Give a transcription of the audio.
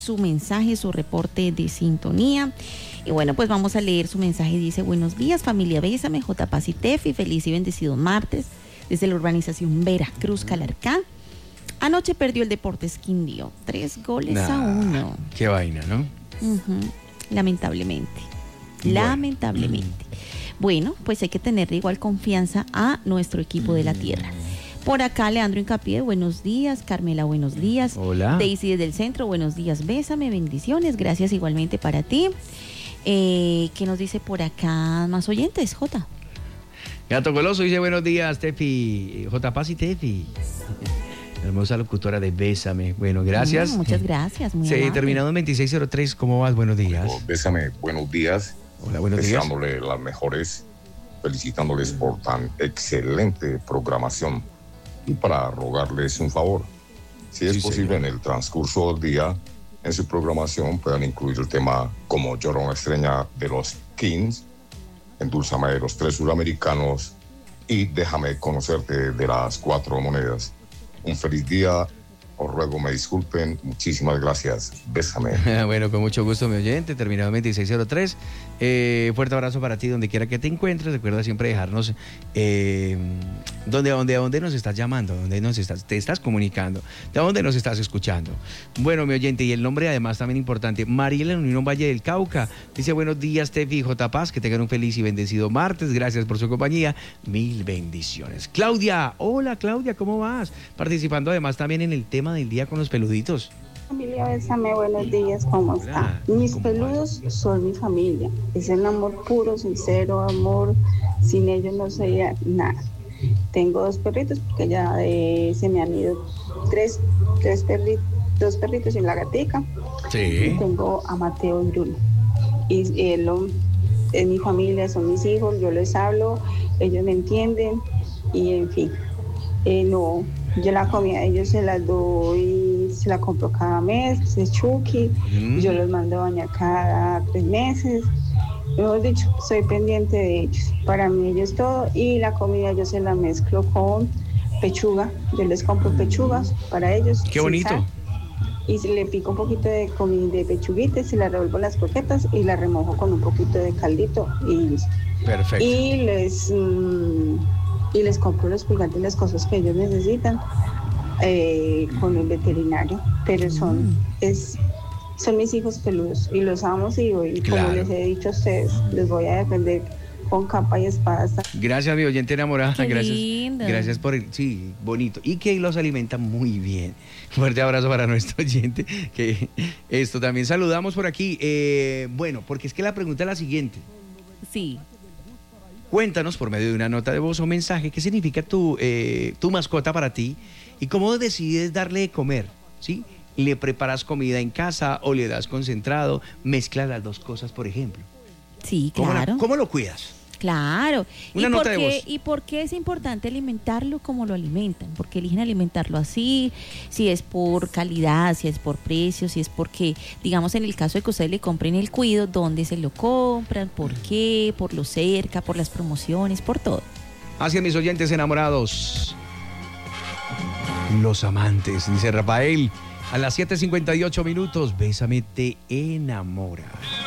su mensaje, su reporte de sintonía. Y bueno, pues vamos a leer su mensaje. Dice: buenos días, familia Bésame, J. Paz y Tefi, feliz y bendecido martes desde la urbanización Veracruz, Calarcá. Anoche perdió el Deportes Quindío, 3-1. Qué vaina, ¿no? Lamentablemente. Lamentablemente. Bueno, pues hay que tenerle igual confianza a nuestro equipo de la tierra. Por acá, Leandro Hincapié, buenos días. Carmela, buenos días. Hola. Daisy desde el centro, buenos días, Bésame, bendiciones. Gracias igualmente para ti. ¿Qué nos dice por acá más oyentes, Jota? Gato Goloso dice: buenos días, Tefi, J. Paz y Tefi. Hermosa locutora de Bésame. Bueno, gracias. Muchas gracias. Muy Sí, amable. terminado en 2603. ¿Cómo vas? Buenos días. Bésame, buenos días. Hola, buenos días. Deseándole las mejores, felicitándoles por tan excelente programación. Y para rogarles un favor, si es posible, en el transcurso del día, en su programación puedan incluir el tema Como llora una estrella de los Kings, Endulzame de los Tres Suramericanos y Déjame conocerte de las Cuatro Monedas. Un feliz día. Os ruego me disculpen. Muchísimas gracias. Bésame. Bueno, con mucho gusto, mi oyente. Terminado en 2603. Fuerte abrazo para ti, donde quiera que te encuentres. Recuerda siempre dejarnos dónde nos estás llamando, te estás comunicando, de dónde nos estás escuchando. Bueno, mi oyente, y el nombre además también importante, Mariela en Unión Valle del Cauca. Dice: buenos días, Tefi y J. Paz, que tengan un feliz y bendecido martes. Gracias por su compañía. Mil bendiciones. Claudia, hola Claudia, ¿cómo vas? Participando además también en el tema del día con los peluditos. Familia Bésame, buenos días, ¿cómo está? Mis peludos son mi familia, es el amor puro, sincero, amor, sin ellos no sería nada. Tengo dos perritos porque ya se me han ido dos perritos y una gatica. Sí. Y tengo a Mateo y Bruno. Y es mi familia, son mis hijos, yo les hablo, ellos me entienden y en fin. No, yo la comida a ellos se las doy, se la compro cada mes, es Chucky, yo los mando a bañar cada 3 meses. Mejor dicho, soy pendiente de ellos. Para mí ellos todo, y la comida yo se la mezclo con pechuga. Yo les compro pechugas para ellos. Qué bonito. Sal, y le pico un poquito de pechuguita, se la revuelvo las croquetas y la remojo con un poquito de caldito y listo. Perfecto. Y les compro los pulgantes y las cosas que ellos necesitan con el veterinario. Pero son mis hijos peludos y los amo y hoy, claro, como les he dicho a ustedes, les voy a defender con capa y espada. Gracias, mi oyente enamorada. Qué gracias. lindo. Gracias por el, sí, bonito. Y que los alimenta muy bien. Fuerte abrazo para nuestro oyente. Que esto también saludamos por aquí. Bueno, porque es que la pregunta es la siguiente. Sí. Cuéntanos por medio de una nota de voz o mensaje qué significa tu mascota para ti y cómo decides darle de comer, ¿sí? ¿Le preparas comida en casa o le das concentrado? Mezclas las dos cosas, por ejemplo. Sí, claro. ¿Cómo lo cuidas? Claro. Una nota de voz. ¿Y por qué es importante alimentarlo como lo alimentan? Porque eligen alimentarlo así, si es por calidad, si es por precio, si es porque, digamos, en el caso de que ustedes le compren el cuido, ¿dónde se lo compran? ¿Por qué? ¿Por lo cerca? ¿Por las promociones? ¿Por todo? Hacia mis oyentes enamorados. Los amantes, dice Rafael. A las 7:58 minutos, Bésame te enamora.